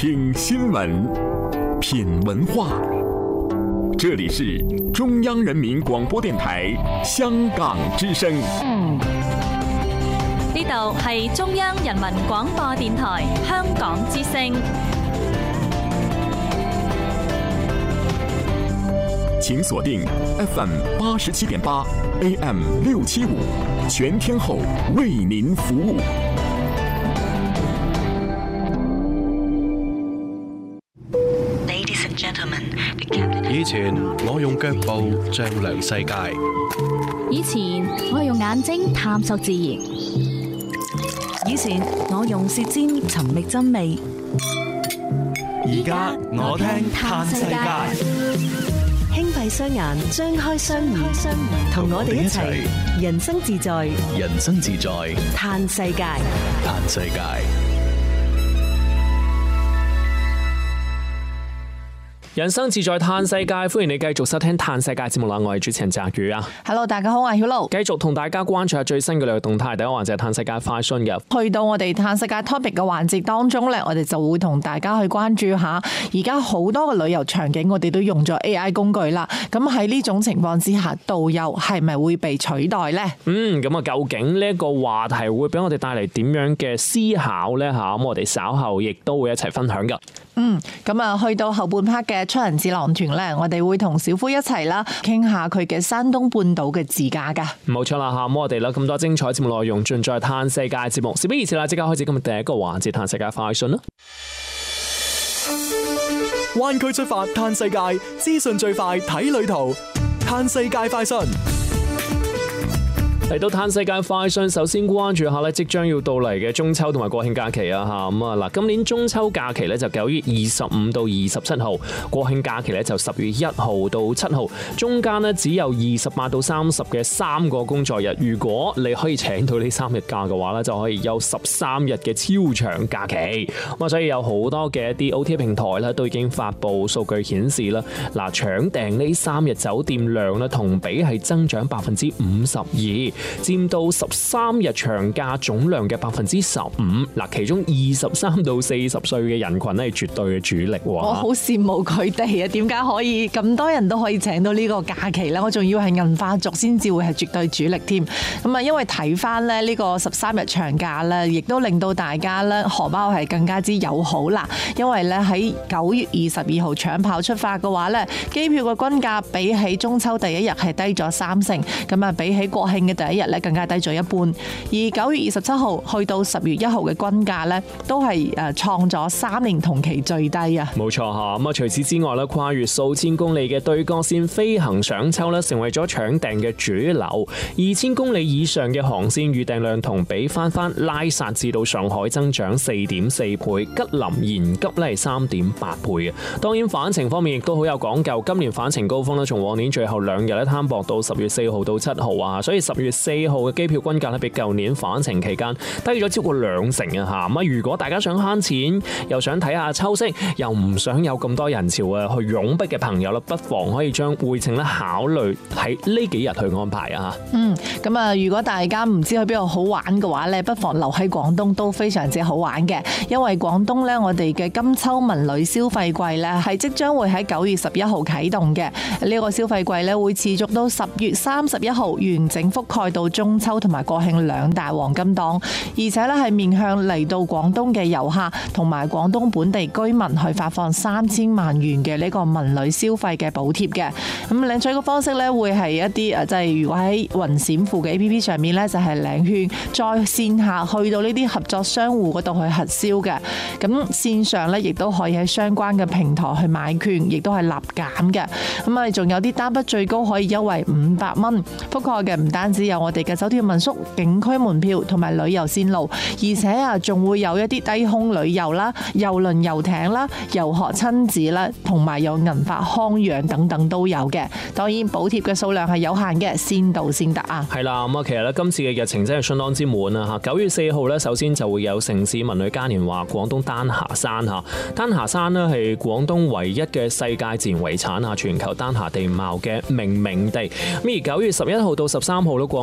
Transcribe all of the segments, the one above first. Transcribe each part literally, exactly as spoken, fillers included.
聽新聞，品文化。這裡是中央人民廣播電台香港之聲。 呢度係中央人民廣播電台香港之聲。 請鎖定 F M 八十七點八 A M 六七五，全天候為您服務。 以前我用腳步丈量世界， 以前我用眼睛探索自然， 以前我用舌尖尋覓真味， 而家我聽嘆世界。 輕閉雙眼，張開雙耳，同我哋一齊人生自在， 人生自在嘆世界， 嘆世界。 人生自在嘆世界，歡迎你繼續收聽嘆世界節目啦！我係主持人澤宇啊。 Hello， 大家好，我係曉露。繼續同大家關注下最新嘅旅遊動態。第一個環節係嘆世界快訊嘅。 去到我哋嘆世界 topic 嘅環節當中咧，我哋就會同大家去關注下，而家好多嘅旅遊場景，我哋都用咗 A I 工具啦。咁喺呢種情況之下，導遊係咪會被取代呢？ 嗯，咁啊，究竟呢一個話題會俾我哋帶嚟點樣嘅思考呢？吓，咁我哋稍後亦都會一齊分享噶。 嗯，咁啊，去到後半 part 嘅出人智囊團咧，我哋會同小夫一齊啦，傾下佢嘅山東半島嘅自駕噶。 冇錯啦，吓，咁我哋啦咁多精彩節目內容盡在嘆世界節目。事不宜遲啦，即刻開始今日第一個環節嘆世界快訊啦。 灣區出發嘆世界，資訊最快睇旅途，嘆世界快訊。 嚟到嘆世界快訊，首先關注下咧，即將要到嚟嘅中秋同埋國慶假期啊吓，咁啊嗱，今年中秋假期咧就九月二十五到二十七號，國慶假期咧就十月一號到七號，中間咧只有二十八到三十嘅三個工作日。如果你可以請到呢三日假嘅話咧，就可以有十三日嘅超長假期。咁啊，所以有好多嘅一啲 O T A 平台咧都已經發布數據顯示啦，嗱，搶訂呢三日酒店量咧同比係增長百分之五十二。佔到十三日長假總量嘅百分之十五，嗱，其中二十三到四十歲嘅人群咧係絕對嘅主力。 我好羨慕佢哋啊！點解可以咁多人都可以請到呢個假期咧？我仲要係銀髮族先至會係絕對主力添。咁啊，因為睇翻咧呢個十三日長假咧，亦都令到大家咧荷包係更加之友好啦。因為咧喺九月二十二號搶炮出發嘅話咧，機票嘅均價比起中秋第一日係低咗三成，咁啊比起國慶嘅第一日咧更加低咗一半，而九月二十七號去到十月一號嘅均價咧，都係誒創咗三年同期最低啊！ 冇錯吓，咁啊除此之外咧，跨越數千公里嘅對角線飛行賞秋咧，成為咗搶訂嘅主流。二千公里以上嘅航線預訂量同比翻翻拉薩至到上海增長四點四倍，吉林延吉咧係三點八倍嘅。當然返程方面亦都好有講究，今年返程高峰咧，從往年最後兩日咧攤薄到十月四號到七號啊，所以十月四號嘅機票均價咧比舊年返程期間低咗超過兩成啊吓！咁啊，如果大家想慳錢，又想睇下秋色，又唔想有咁多人潮啊去擁逼嘅朋友啦，不妨可以將回程咧考慮喺呢幾日去安排啊吓。 嗯，咁啊，如果大家唔知去邊度好玩嘅話咧，不妨留喺廣東都非常之好玩嘅，因為廣東咧我哋嘅金秋文旅消費季咧係即將會喺九月十一號啟動嘅，呢個消費季咧會持續到十月三十一號，完整覆蓋到中秋同埋國慶兩大黃金檔，而且咧係面向嚟到廣東嘅遊客同埋廣東本地居民去發放三千萬元嘅呢個文旅消費嘅補貼嘅。咁領取嘅方式咧會係一啲誒，即係如果喺雲閃付嘅 A P P 上面咧就係領券，再線下去到呢啲合作商戶嗰度去核銷嘅。咁線上咧亦都可以喺相關嘅平台去買券，亦都係立減嘅。咁啊，仲有啲單筆最高可以優惠五百蚊，覆蓋嘅唔單止有我哋嘅酒店民宿、景區門票同埋旅遊線路，而且啊仲會有一啲低空旅遊啦、郵輪遊艇啦、遊學親子啦，同埋有銀髮康養等等都有嘅。當然補貼嘅數量係有限嘅，先到先得啊。 係啦，咁啊，其實咧今次嘅日程真係相當之滿啊！嚇，九月四號咧，首先就會有城市文旅嘉年華廣東丹霞山嚇。丹霞山呢係廣東唯一嘅世界自然遺產啊，全球丹霞地貌嘅命名地。咁而九月十一號到十三號咧，廣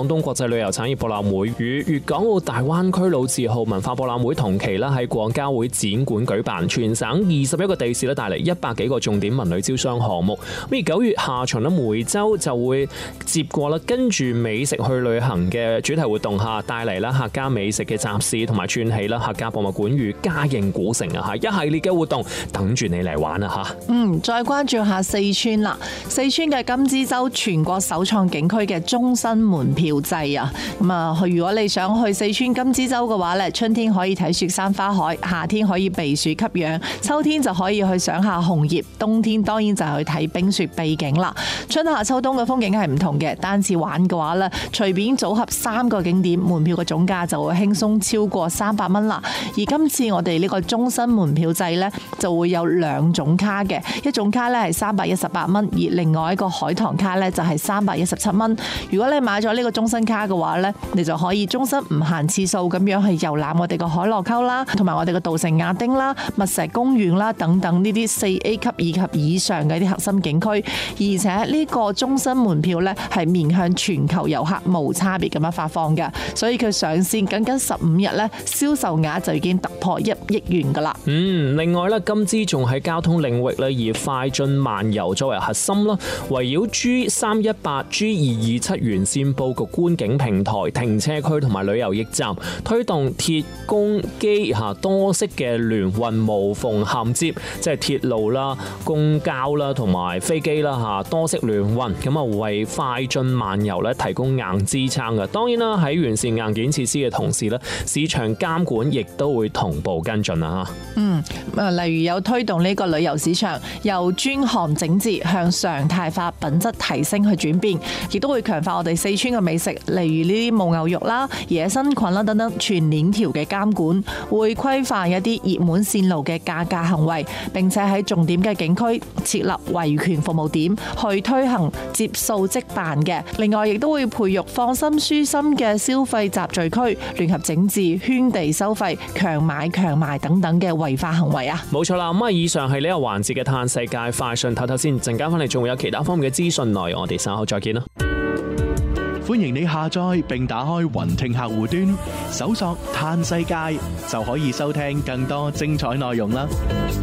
廣東國際旅遊產業博覽會與粵港澳大灣區老字號文化博覽會同期啦，喺廣交會展館舉辦，全省二十一個地市咧帶嚟一百幾個重點文旅招商項目。咁而九月下旬咧，梅州就會接過啦，跟住美食去旅行嘅主題活動下，帶嚟啦客家美食嘅集市同埋串起啦客家博物館與嘉應古城啊，吓一系列嘅活動等住你嚟玩啊吓。 嗯，再關注下四川啦，四川嘅金枝洲全國首創景區嘅終身門票制啊，咁啊，如果你想去四川金枝洲嘅話咧，春天可以睇雪山花海，夏天可以避暑吸氧，秋天就可以去賞下紅葉，冬天當然就係去睇冰雪秘景啦。春夏秋冬嘅風景係唔同嘅，單次玩嘅話咧，隨便組合三個景點，門票嘅總價就會輕鬆超過三百蚊啦。而今次我哋呢個終身門票制咧，就會有兩種卡嘅，一種卡咧係三百一十八蚊，而另外一個海棠卡咧就係三百一十七蚊。如果你買咗呢個終身卡嘅話咧，你就可以終身唔限次數咁樣去遊覽我哋個海螺溝啦，同埋我哋個稻城亞丁啦、密石公園啦等等呢啲四 A 級以及以上嘅啲核心景區，而且呢個終身門票咧係面向全球遊客無差別咁樣發放嘅，所以佢上線僅僅十五日咧，銷售額就已經突破一億元噶啦。 嗯，另外咧，金枝仲喺交通領域咧以快進慢遊作為核心啦，圍繞 G 三一八、G 二二七沿線佈局觀景平台、停車區同埋旅遊驛站，推動鐵公機嚇多式嘅聯運無縫銜接，即係鐵路啦、公交啦同埋飛機啦嚇多式聯運，咁啊為快進慢遊咧提供硬支撐嘅。當然啦，喺完善硬件設施嘅同時咧，市場監管亦都會同步跟進啊嚇。 嗯，例如有推動呢個旅遊市場由專項整治向常態化品質提升去轉變，亦都會強化我哋四川嘅美食，例如呢啲牦牛肉啦、野生菌啦等等全鏈條嘅監管，會規範一啲熱門線路嘅價格行為，並且喺重點嘅景區設立維權服務點，去推行接數即辦嘅。另外，亦都會培育放心舒心嘅消費集聚區，聯合整治圈地收費、強買強賣等等嘅違法行為啊！ 冇錯啦，咁啊，以上係呢個環節嘅嘆世界快訊，唞唞先，陣間翻嚟仲會有其他方面嘅資訊內容，我哋稍後再見啦。 歡迎你下載並打開雲聽客戶端，搜索嘆世界就可以收聽更多精彩內容啦。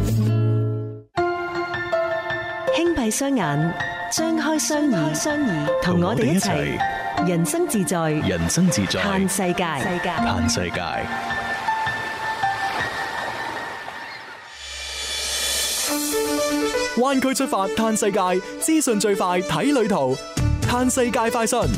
輕閉雙眼，張開雙耳，雙耳同我哋一齊人生自在， 人生自在嘆世界， 嘆世界。 灣區出發嘆世界，資訊最快睇旅途，嘆世界快訊。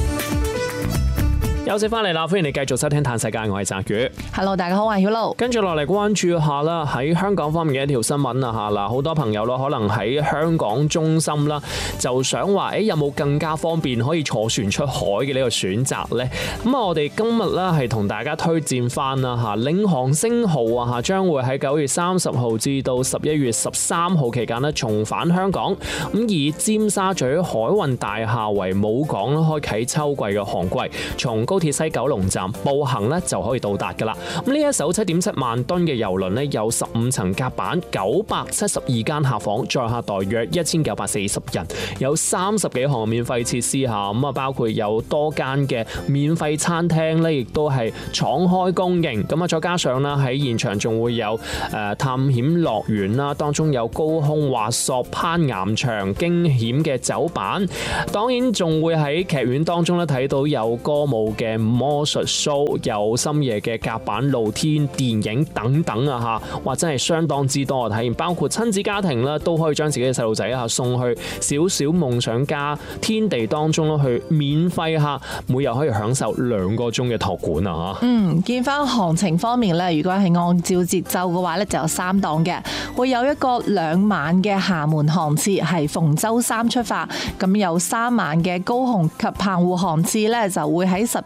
休息翻嚟啦，歡迎你繼續收聽嘆世界，我係澤宇。 Hello， 大家好，我係曉露。 跟住落嚟關注下啦，喺香港方面嘅一條新聞啊吓嗱，好多朋友咯，可能喺香港中心啦，就想話誒有冇更加方便可以坐船出海嘅呢個選擇呢？咁啊，我哋今日咧係同大家推薦翻啦吓，領航星號啊吓，將會喺九月三十號至到十一月十三號期間咧重返香港，咁以尖沙咀海運大廈為母港啦，開啟秋季嘅航季，從高鐵西九龍站步行咧就可以到達噶啦。咁呢一艘七點七萬噸嘅郵輪咧，有十五層甲板，九百七十二間客房，載客大約一千九百四十人，有三十幾項免費設施吓，咁啊包括有多間嘅免費餐廳咧，亦都係敞開供應。咁啊再加上啦喺現場仲會有誒探險樂園啦，當中有高空滑索、攀岩場、驚險嘅走板，當然仲會喺劇院當中咧睇到有歌舞嘅魔術 show， 有深夜嘅甲板露天電影等等啊吓，或者係相當之多嘅體驗，包括親子家庭啦都可以將自己嘅細路仔啊送去小小夢想家天地當中咯，去免費下每日可以享受兩個鐘嘅託管啊吓。 嗯，見翻行程方面咧，如果係按照節奏嘅話咧，就有三檔嘅，會有一個兩晚嘅廈門航次係逢周三出發，咁有三晚嘅高雄及澎湖航次咧就會喺十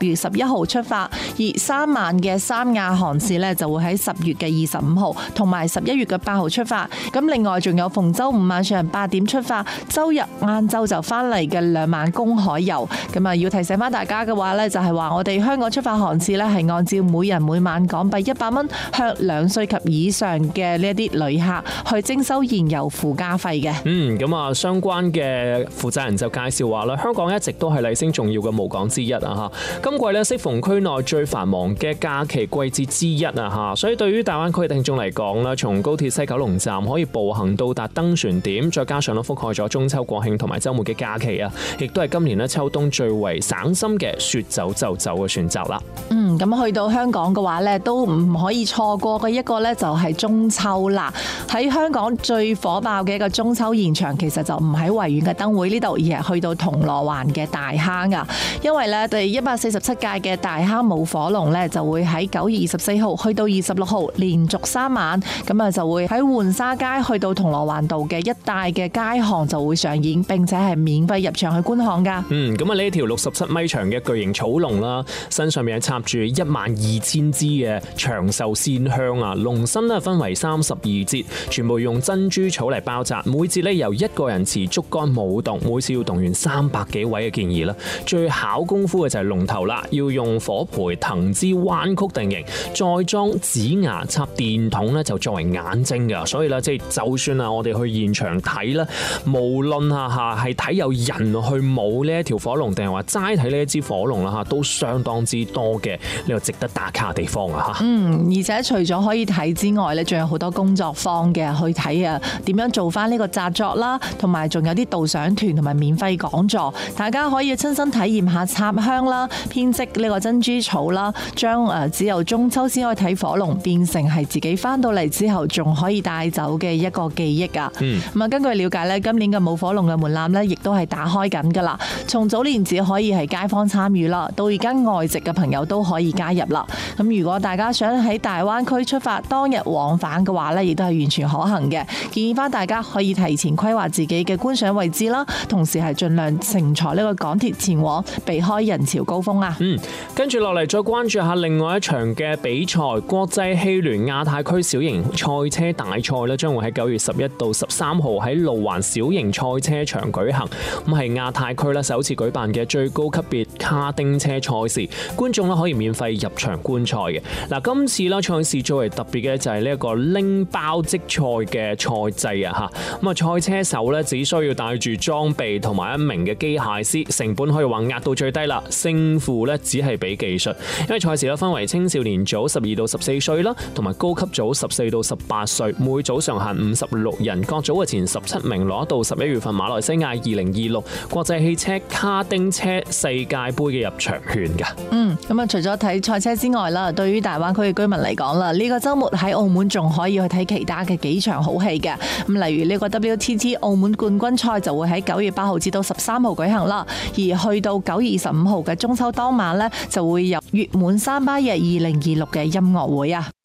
月十一號出發，而三晚嘅三亞航線呢，就會喺十月嘅二十五號同埋十一月嘅八號出發。咁另外仲有逢周五晚上八點出發，周日晏晝就翻嚟嘅兩晚公海遊。咁啊，要提醒翻大家嘅話呢，就係話我哋香港出發航次呢，係按照每人每晚港幣一百蚊向兩歲及以上嘅呢一啲旅客去徵收燃油附加費嘅。 嗯，咁啊，相關嘅負責人就介紹話啦，香港一直都係麗星重要嘅母港之一啊嚇。今季咧適逢區內最繁忙嘅假期季節之一啊嚇，所以對於大灣區嘅聽眾嚟講咧，從高鐵西九龍站可以步行到達登船點，再加上咧覆蓋咗中秋、國慶同埋週末嘅假期啊，亦都係今年咧秋冬最為省心嘅說走就走嘅選擇啦。 嗯，咁去到香港嘅話咧，都唔可以錯過嘅一個咧就係中秋啦。喺香港最火爆嘅一個中秋現場，其實就唔喺維園嘅燈會呢度，而係去到銅鑼灣嘅大坑啊。因為咧第一百四十七屆嘅大坑舞火龍咧，就會喺九月二十四號去到二十六號連續三晚，咁啊就會喺浣紗街去到銅鑼灣道嘅一帶嘅街巷就會上演，並且係免費入場去觀看噶。 嗯，咁啊呢一條六十七米長嘅巨型草龍啦，身上面係插住一萬二千支嘅長壽鮮香啊，龍身咧分為三十二節，全部用珍珠草嚟包紮，每節咧由一個人持竹竿舞動，每次要動員三百幾位嘅健兒啦。最考功夫嘅就係龍頭啦，要用火培藤枝彎曲定型，再裝指牙插電筒咧就作為眼睛噶，所以咧即係就算啊我哋去現場睇啦，無論下下係睇有人去舞呢一條火龍，定係話齋睇呢一支火龍啦吓，都相當之多嘅呢個值得打卡嘅地方啊吓。 嗯，而且除咗可以睇之外咧，仲有好多工作坊嘅去睇啊，點樣做翻呢個紮作啦，同埋仲有啲導賞團同埋免費講座，大家可以親身體驗下插香啦、編織呢個珍珠草啦，將誒只有中秋先可以睇火龍變成係自己翻到嚟之後仲可以帶走嘅一個記憶啊。嗯，咁啊，根據了解咧，今年嘅舞火龍嘅門檻咧，亦都係打開緊噶啦。從早年只可以係街坊參與啦，到而家外籍嘅朋友都可以加入啦。咁如果大家想喺大灣區出發當日往返嘅話咧，亦都係完全可行嘅。建議翻大家可以提前規劃自己嘅觀賞位置啦，同時係盡量乘坐呢個港鐵前往，避開人潮高峰啊。 嗯，跟住落嚟再關注下另外一場嘅比賽，國際汽聯亞太區小型賽車大賽咧，將會喺九月十一到十三號喺路環小型賽車場舉行。咁係亞太區咧首次舉辦嘅最高級別卡丁車賽事，觀眾咧可以免費入場觀賽嘅。嗱，今次啦賽事最為特別嘅就係呢一個拎包即賽嘅賽制啊嚇。咁啊賽車手咧只需要帶住裝備同埋一名嘅機械師，成本可以話壓到最低啦。勝負咧只係比技術，因為賽事咧分為青少年組十二到十四歲啦，同埋高級組十四到十八歲，每組上限五十六人，各組嘅前十七名攞到十一月份馬來西亞二零二六國際汽車卡丁車世界盃嘅入場券㗎。 嗯，咁啊，除咗睇賽車之外啦，對於大灣區嘅居民嚟講啦，呢個週末喺澳門仲可以去睇其他嘅幾場好戲嘅。咁例如呢個 W T T 澳門冠軍賽就會喺九月八號至到十三號舉行啦，而去到九月二十五號嘅中秋當晚呢，就會有月滿三巴夜二零二六嘅音樂會啊。